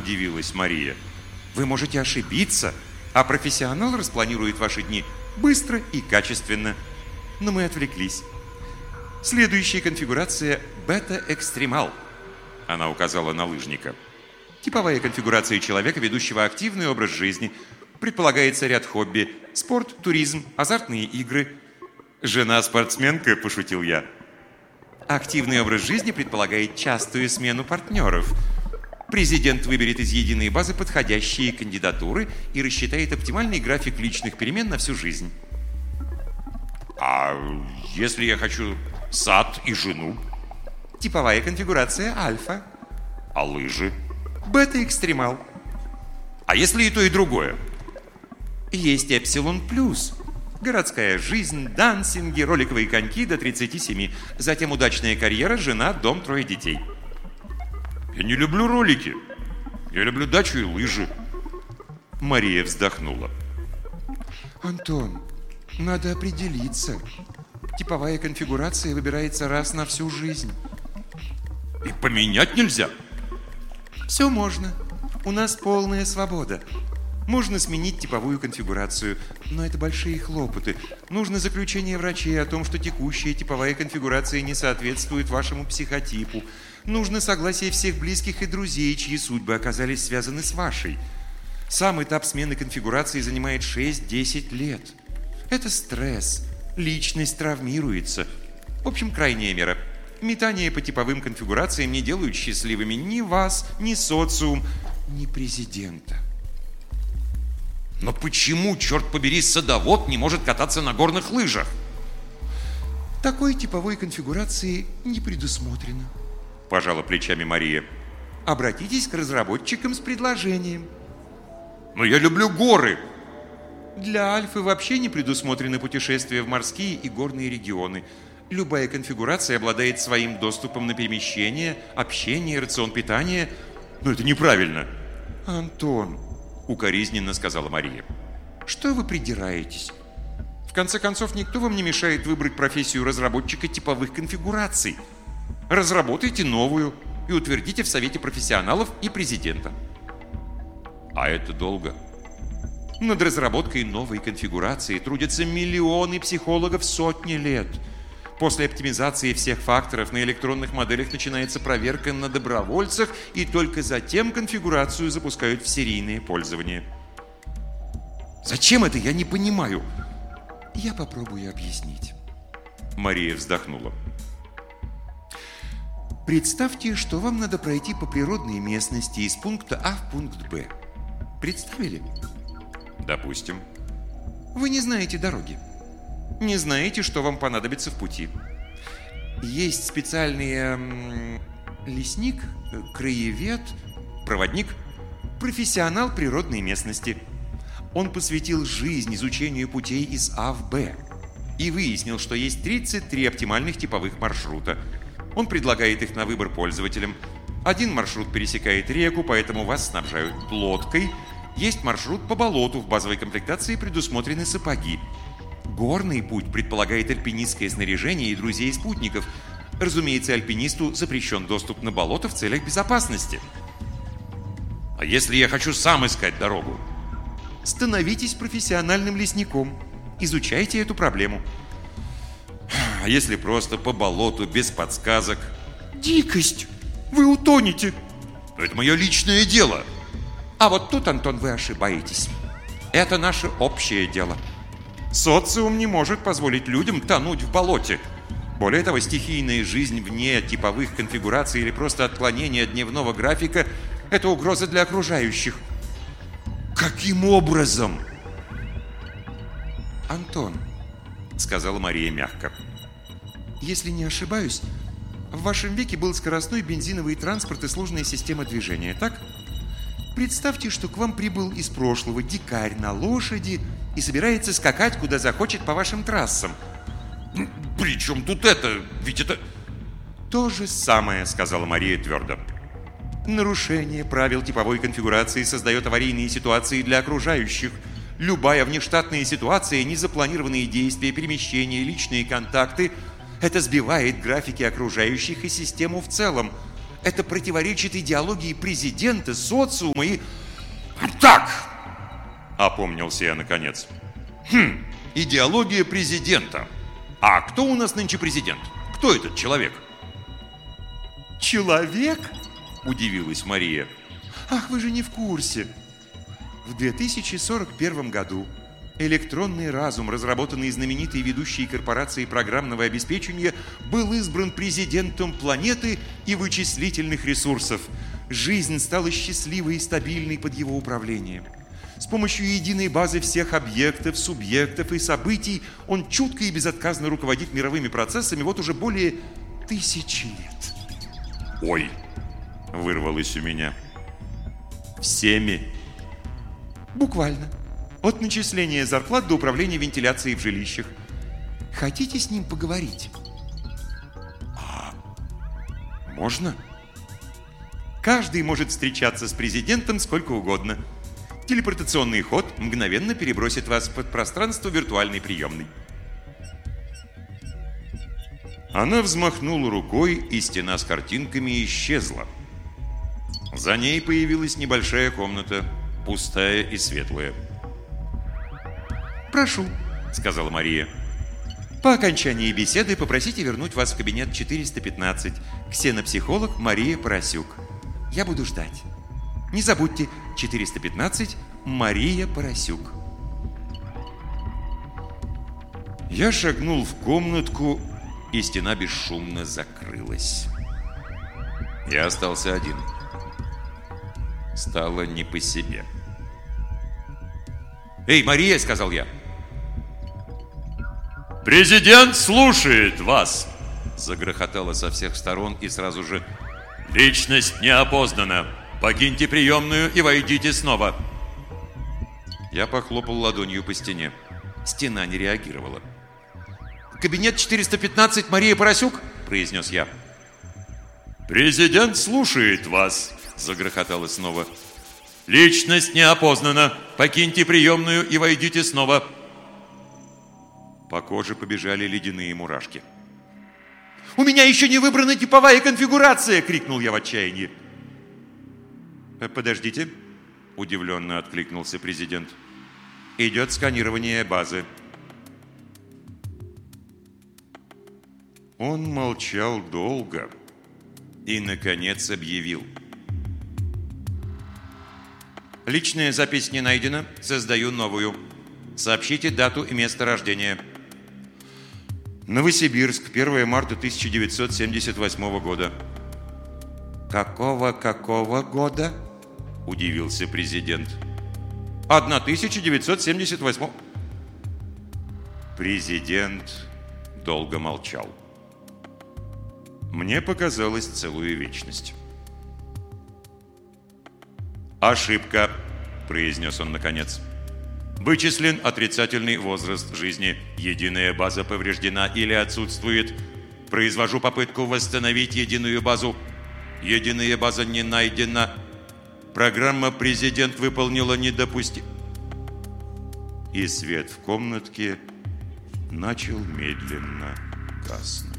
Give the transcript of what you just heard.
удивилась Мария. Вы можете ошибиться, а профессионал распланирует ваши дни быстро и качественно. Но мы отвлеклись. Следующая конфигурация бета-экстремал. Она указала на лыжника. Типовая конфигурация человека, ведущего активный образ жизни. Предполагается ряд хобби. Спорт, туризм, азартные игры. Жена спортсменка, пошутил я. Активный образ жизни предполагает частую смену партнеров. Президент выберет из единой базы подходящие кандидатуры и рассчитает оптимальный график личных перемен на всю жизнь. А если я хочу сад и жену? Типовая конфигурация альфа. А лыжи? Бета-экстремал. А если и то, и другое? Есть эпсилон плюс. Городская жизнь, дансинги, роликовые коньки до 37. Затем удачная карьера, жена, дом, 3 детей. Я не люблю ролики. Я люблю дачу и лыжи. Мария вздохнула. Антон, надо определиться. Типовая конфигурация выбирается раз на всю жизнь. И поменять нельзя? Все можно. У нас полная свобода. Можно сменить типовую конфигурацию, но это большие хлопоты. Нужно заключение врачей о том, что текущая типовая конфигурация не соответствует вашему психотипу. Нужно согласие всех близких и друзей, чьи судьбы оказались связаны с вашей. Сам этап смены конфигурации занимает 6-10 лет. Это стресс. Личность травмируется. В общем, крайняя мера. Метания по типовым конфигурациям не делают счастливыми ни вас, ни социум, ни президента. Но почему, черт побери, садовод не может кататься на горных лыжах? Такой типовой конфигурации не предусмотрено. Пожала плечами Мария. Обратитесь к разработчикам с предложением. Но я люблю горы. Для альфы вообще не предусмотрены путешествия в морские и горные регионы. Любая конфигурация обладает своим доступом на перемещение, общение, рацион питания. Но это неправильно. Антон, укоризненно сказала Мария. Что вы придираетесь? В конце концов, никто вам не мешает выбрать профессию разработчика типовых конфигураций. Разработайте новую и утвердите в Совете профессионалов и президента. А это долго. Над разработкой новой конфигурации трудятся миллионы психологов сотни лет. После оптимизации всех факторов на электронных моделях начинается проверка на добровольцах, и только затем конфигурацию запускают в серийное пользование. Зачем это, я не понимаю. Я попробую объяснить. Мария вздохнула. Представьте, что вам надо пройти по природной местности из пункта А в пункт Б. Представили? Допустим. Вы не знаете дороги. Не знаете, что вам понадобится в пути. Есть специальный лесник, краевед, проводник, профессионал природной местности. Он посвятил жизнь изучению путей из А в Б и выяснил, что есть 33 оптимальных типовых маршрута. Он предлагает их на выбор пользователям. Один маршрут пересекает реку, поэтому вас снабжают лодкой. Есть маршрут по болоту, в базовой комплектации предусмотрены сапоги. Горный путь предполагает альпинистское снаряжение и друзей-спутников. Разумеется, альпинисту запрещен доступ на болото в целях безопасности. А если я хочу сам искать дорогу? Становитесь профессиональным лесником. Изучайте эту проблему. А если просто по болоту, без подсказок? Дикость! Вы утонете! Но это мое личное дело. А вот тут, Антон, вы ошибаетесь. Это наше общее дело. Социум не может позволить людям тонуть в болоте. Более того, стихийная жизнь вне типовых конфигураций или просто отклонение от дневного графика – это угроза для окружающих. Каким образом? Антон, сказала Мария мягко, если не ошибаюсь, в вашем веке был скоростной бензиновый транспорт и сложная система движения, так? Представьте, что к вам прибыл из прошлого дикарь на лошади и собирается скакать, куда захочет по вашим трассам. При чем тут это? Ведь это... То же самое, сказала Мария твердо. Нарушение правил типовой конфигурации создает аварийные ситуации для окружающих. Любая внештатная ситуация, незапланированные действия, перемещения, личные контакты – это сбивает графики окружающих и систему в целом. Это противоречит идеологии президента, социума и... Так! Опомнился я наконец. Идеология президента. А кто у нас нынче президент? Кто этот человек? Человек? Удивилась Мария. Ах, вы же не в курсе. В 2041 году электронный разум, разработанный знаменитой ведущей корпорацией программного обеспечения, был избран президентом планеты и вычислительных ресурсов. Жизнь стала счастливой и стабильной под его управлением. С помощью единой базы всех объектов, субъектов и событий он чутко и безотказно руководит мировыми процессами вот уже более 1000 лет. Ой, вырвалось у меня. Всеми. Буквально. От начисления зарплат до управления вентиляцией в жилищах. Хотите с ним поговорить? Можно? Каждый может встречаться с президентом сколько угодно. Телепортационный ход мгновенно перебросит вас под пространство виртуальной приемной. Она взмахнула рукой, и стена с картинками исчезла. За ней появилась небольшая комната, пустая и светлая. «Прошу», — сказала Мария. «По окончании беседы попросите вернуть вас в кабинет 415. Ксенопсихолог Мария Поросюк. Я буду ждать. Не забудьте, 415 Мария Поросюк». Я шагнул в комнатку, и стена бесшумно закрылась. Я остался один. Стало не по себе. «Эй, Мария!» — сказал я. «Президент слушает вас!» — загрохотало со всех сторон, и сразу же: «Личность не опознана. Покиньте приемную и войдите снова». Я похлопал ладонью по стене. Стена не реагировала. «Кабинет 415, Мария Поросюк?» — произнес я. «Президент слушает вас!» — загрохотало снова. «Личность не опознана. Покиньте приемную и войдите снова». По коже побежали ледяные мурашки. «У меня еще не выбрана типовая конфигурация!» — крикнул я в отчаянии. «Подождите», — удивленно откликнулся президент. «Идет сканирование базы». Он молчал долго и, наконец, объявил: «Личная запись не найдена. Создаю новую. Сообщите дату и место рождения». Новосибирск, 1 марта 1978 года. «Какого года?» – удивился президент. 1978. Президент долго молчал. Мне показалось целую вечность. «Ошибка», – произнес он наконец. «Вычислен отрицательный возраст жизни. Единая база повреждена или отсутствует. Произвожу попытку восстановить единую базу. Единая база не найдена. Программа «Президент» выполнила недопустимо». И свет в комнатке начал медленно гаснуть.